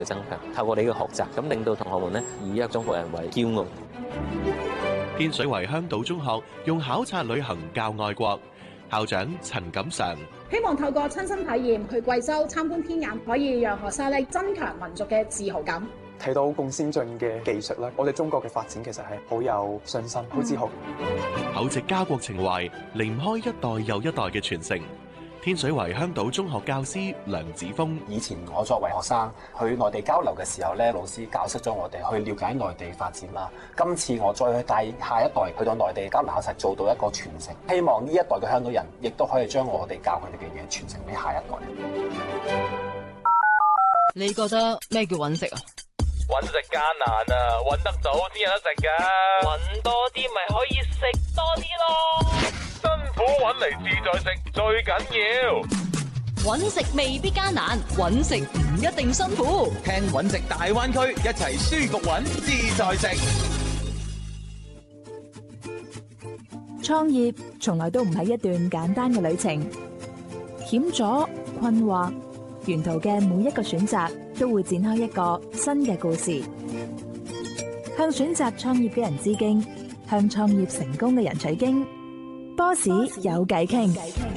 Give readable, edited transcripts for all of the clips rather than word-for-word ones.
增強。透過你嘅學習，咁令到同學們呢以一中國人為驕傲。 天水圍香島中學用考察旅行教愛國，校長陳錦常希望透過親身體驗去貴州參觀天眼，可以讓學生咧增強民族嘅自豪感。 睇到咁先進嘅技術啦，我哋中國嘅發展其實係好有信心、好自豪。 厚植家國情懷，離唔開一代又一代嘅傳承。天水圍香島中學教師梁子峰： 以前我作為學生去內地交流嘅時候咧，老師教識咗我哋去了解內地發展啦。今次我再去帶下一代去到內地交流考察，做到一個傳承。希望呢一代嘅香港人亦都可以將我哋教佢哋嘅嘢傳承俾下一代。 你覺得咩叫揾食啊？ 揾食艱難啊，揾得到先有得食噶。揾多啲咪可以食多啲咯。辛苦揾嚟自在食最緊要。 揾食未必艱難，揾食唔一定辛苦。 聽揾食大灣區，一齊舒服揾自在食。 創業從來都唔係一段簡單嘅旅程，險阻、困惑，沿途嘅每一個選擇都會展開一個新嘅故事。向選擇創業嘅人致敬，向創業成功嘅人取經。Boss 有偈傾。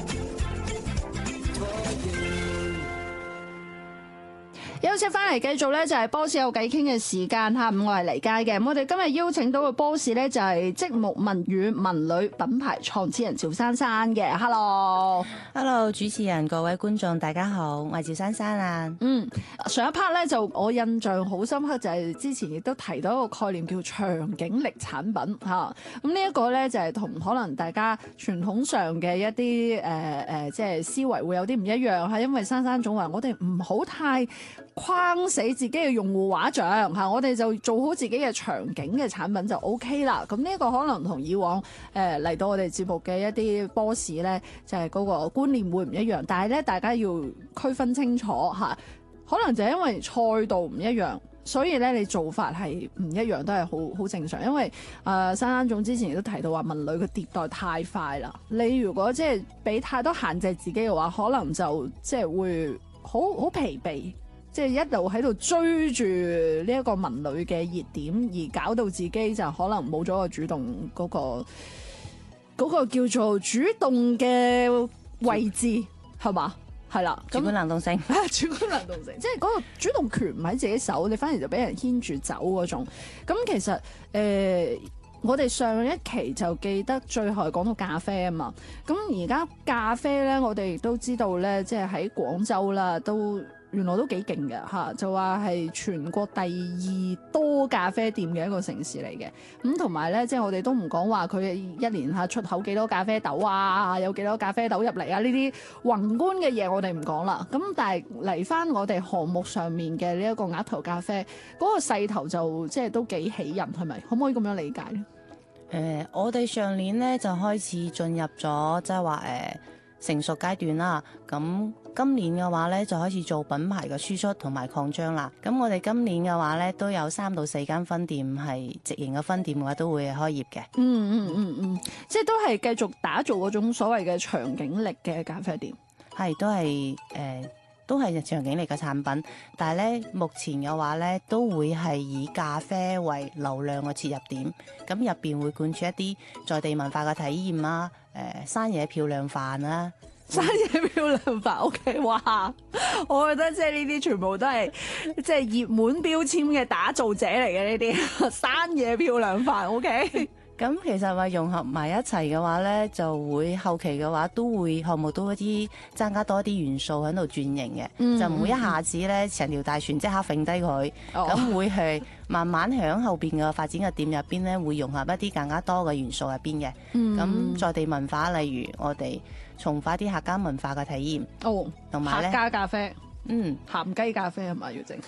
休息翻嚟繼續咧，就係 Boss 有偈傾嘅時間嚇。我係黎佳嘅。我哋今日邀請到嘅 Boss 咧，就係積木文語文旅品牌創始人趙珊珊嘅。Hello， 主持人各位觀眾大家好，我係趙珊珊啊。 上一 part 咧就我印象好深刻，就係之前亦都提到一個概念叫長景力產品嚇。咁呢一個咧就係同可能大家傳統上嘅一啲即係思維會有啲唔一樣嚇，因為珊珊總話我哋唔好太框死自己嘅用戶畫像嚇，我哋就做好自己嘅場景嘅產品就 OK 啦。咁呢一個可能同以往嚟到我哋節目嘅一啲 boss 咧，就係嗰個觀念會唔一樣。但係咧，大家要區分清楚嚇，可能就係因為賽道唔一樣，所以咧你做法係唔一樣，都係好正常。因為珊珊總之前亦都提到話，文旅嘅迭代太快啦。你如果即係俾太多限制自己嘅話，可能就即係會好疲憊。即係一路喺度追住呢一個文旅嘅熱點，而搞到自己就可能冇咗個主動嗰個叫做主動嘅位置，係嘛？係啦， 主觀能動性， 主觀能動性，即係嗰個主動權唔喺自己手，你反而就俾人牽住走嗰種。咁其實我哋上一期就記得最後講到咖啡啊嘛。咁而家咖啡咧，我哋亦都知道咧，即係喺廣州啦都。原來都幾勁嘅嚇，就話係全國第2多咖啡店嘅一個城市嚟嘅。咁同埋咧，即係我哋都唔講話佢一年嚇出口幾多咖啡豆啊，有幾多咖啡豆入嚟啊，呢啲宏觀嘅嘢我哋唔講啦。咁但係嚟翻我哋項目上面嘅呢一個額頭咖啡嗰個勢頭就即係都幾喜人，係咪？可唔可以咁樣理解咧？ 我哋上年咧就開始進入咗即係話成熟階段啦，咁今年嘅話咧就開始做品牌嘅輸出同埋擴張啦。咁我哋今年嘅話咧都有3到4間分店係直營嘅分店嘅話都會開業嘅。 即係都係繼續打造嗰種所謂嘅長景力嘅咖啡店。 係都係長景力嘅產品，但係咧目前嘅話咧都會係以咖啡為流量嘅切入點，咁入邊會貫穿一啲在地文化嘅體驗啦，山野漂亮飯啦， 山野漂亮飯 OK， 哇！我覺得即係呢啲全部都係即係熱門標籤嘅打造者嚟嘅呢啲山野漂亮飯 OK。 咁其實話融合埋一齊嘅話咧，就會後期嘅話都會項目都一啲增加多啲元素喺度轉型嘅，就唔會一下子咧成條大船即刻揈低佢，咁會係慢慢響後邊嘅發展嘅店入邊咧，會融合一啲更加多嘅元素入邊嘅。咁在地文化，例如我哋重化啲客家文化嘅體驗，同埋咧客家咖啡，鹹雞咖啡係咪要整？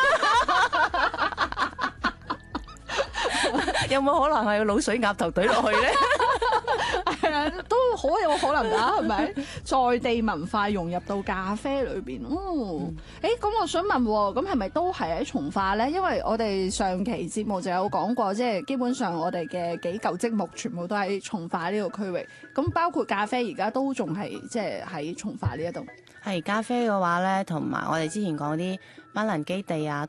有冇可能係要滷水鴨頭懟落去咧？ 係啊，都好有可能㗎，係咪？在地文化融入到咖啡裏邊，咁我想問，咁係咪都係喺從化咧？因為我哋上期節目就有講過，即係基本上我哋嘅幾嚿積木全部都喺從化呢個區域，咁包括咖啡而家都仲係即係喺從化呢一度。 係咖啡嘅話咧，同埋我哋之前講啲班蘭基地啊，